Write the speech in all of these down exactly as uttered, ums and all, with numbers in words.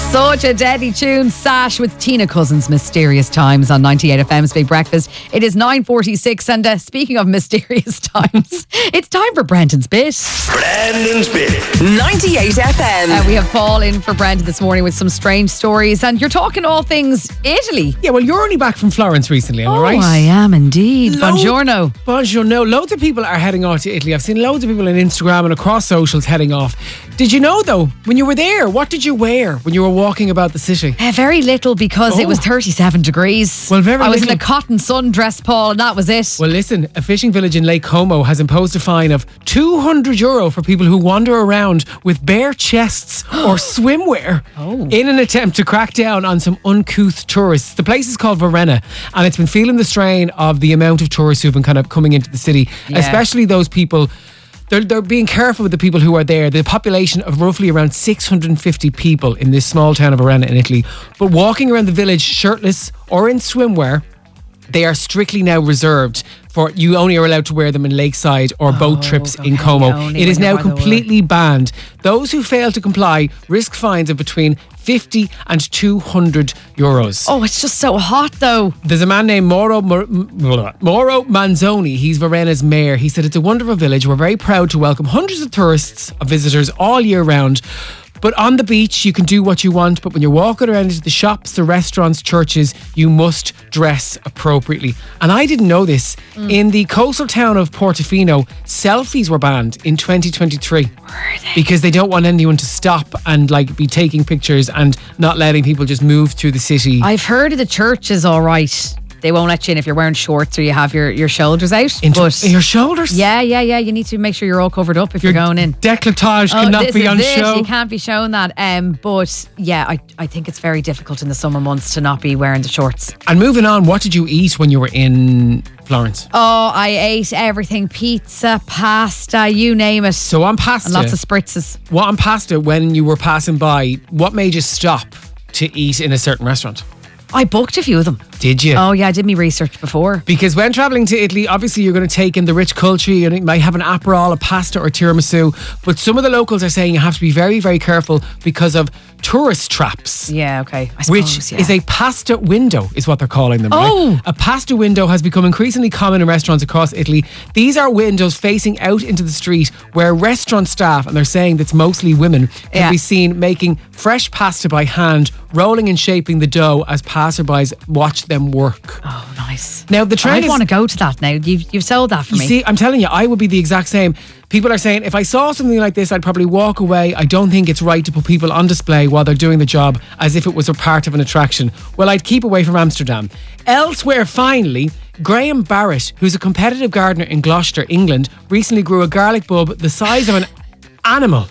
Such a deadly tune, Sash with Tina Cousins, Mysterious Times on ninety-eight F M's Big Breakfast. It is nine forty-six and uh, speaking of mysterious times, it's time for Brendan's Bit. Brendan's Bit. ninety-eight F M. Uh, we have Paul in for Brendan this morning with some strange stories, and you're talking all things Italy. Yeah, well, you're only back from Florence recently, am I Oh, right? I am indeed. Lo- Buongiorno. Buongiorno. Loads of people are heading off to Italy. I've seen loads of people on Instagram and across socials heading off. Did you know, though, when you were there, what did you wear when you were walking about the city? Uh, very little because Oh. it was thirty-seven degrees. Well, very I was little. in a cotton sundress, Paul, and that was it. Well, listen, a fishing village in Lake Como has imposed a fine of two hundred euro for people who wander around with bare chests or swimwear Oh. in an attempt to crack down on some uncouth tourists. The place is called Varenna, and it's been feeling the strain of the amount of tourists who've been kind of coming into the city, Yeah. especially those people. They're, they're being careful with the people who are there. The population of roughly around six hundred fifty people in this small town of Varenna in Italy. But walking around the village shirtless or in swimwear, they are strictly now reserved for, you only are allowed to wear them in lakeside or boat trips in okay, Como. only It is when you're now by the water. completely banned. Those who fail to comply risk fines of between fifty and two hundred euros. Oh, it's just so hot though. There's a man named Mauro, Mor- Mauro Manzoni. He's Varenna's mayor. He said, it's a wonderful village. We're very proud to welcome hundreds of tourists, of visitors all year round. But on the beach, you can do what you want. But when you're walking around into the shops, the restaurants, churches, you must dress appropriately. And I didn't know this. Mm. In the coastal town of Portofino, selfies were banned in twenty twenty-three. Because they don't want anyone to stop and like be taking pictures and not letting people just move through the city. I've heard of the church is all right. They won't let you in if you're wearing shorts or you have your, your shoulders out. Into but your shoulders? yeah, yeah, yeah. You need to make sure you're all covered up if Your you're going in. Décolletage Oh, cannot this be is on it. show. You can't be showing that. Um, but yeah, I, I think it's very difficult in the summer months to not be wearing the shorts. And moving on, what did you eat when you were in Florence? Oh, I ate everything. Pizza, pasta, you name it. So on pasta, and lots of spritzes. what on pasta when you were passing by, what made you stop to eat in a certain restaurant? I booked a few of them. Did you? Oh yeah, I did me research before. Because when travelling to Italy, obviously you're going to take in the rich culture. You might have an Aperol, a pasta or tiramisu. But some of the locals are saying you have to be very, very careful because of tourist traps. Yeah, okay. I suppose, Which yeah. is a pasta window, is what they're calling them. Oh. Right? A pasta window has become increasingly common in restaurants across Italy. These are windows facing out into the street where restaurant staff, and they're saying that's mostly women, can Yeah. be seen making fresh pasta by hand, rolling and shaping the dough as passerbys watch them work. Oh, nice. Now, the trend I is... want to go to that now. You've, you've sold that for You me. see, I'm telling you, I would be the exact same. People are saying, if I saw something like this, I'd probably walk away. I don't think it's right to put people on display while they're doing the job as if it was a part of an attraction. Well, I'd keep away from Amsterdam. Elsewhere, finally, Graham Barrett, who's a competitive gardener in Gloucester, England, recently grew a garlic bulb the size of an animal.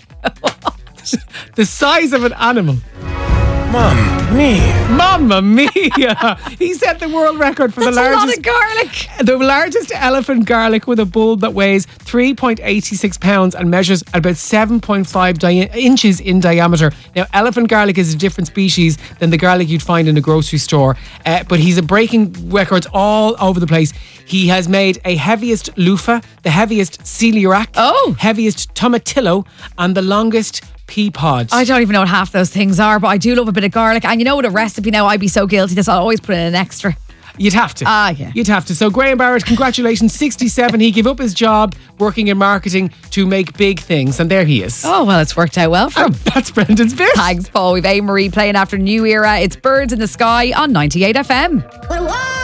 The size of an animal. Mamma mia. Mamma mia! He set the world record for That's the a largest... lot of garlic. The largest elephant garlic with a bulb that weighs three point eight six pounds and measures at about seven point five di- inches in diameter. Now, elephant garlic is a different species than the garlic you'd find in a grocery store, uh, but he's a breaking records all over the place. He has made a heaviest loofah, the heaviest celiac, Oh. heaviest tomatillo, and the longest pea pod. I don't even know what half those things are, but I do love a bit of garlic. And you know what, a recipe now, I'd be so guilty this. I'll always put in an extra. You'd have to. Ah, yeah. You'd have to. So Graham Barrett, congratulations, sixty-seven. He gave up his job working in marketing to make big things, and there he is. Oh, well, it's worked out well for him. And that's Brendan's Bit. Thanks, Paul. We've Ava Marie playing after New Era. It's Birds in the Sky on ninety-eight F M. Wow.